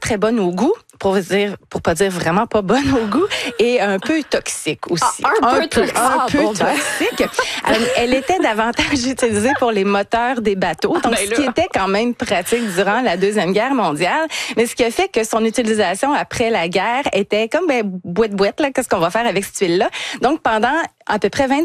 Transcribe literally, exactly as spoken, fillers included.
très bonne au goût, pour dire, pour pas dire vraiment pas bonne au goût, et un peu toxique aussi. Ah, un, un peu toxique. Un peu bon, toxique. Ben. Elle était davantage utilisée pour les moteurs des bateaux, donc ben ce qui était quand même pratique durant la Deuxième Guerre mondiale, mais ce qui a fait que son utilisation après la guerre était comme, ben, boîte-boîte, là, qu'est-ce qu'on va faire avec cette huile-là? Donc, pendant à peu près vingt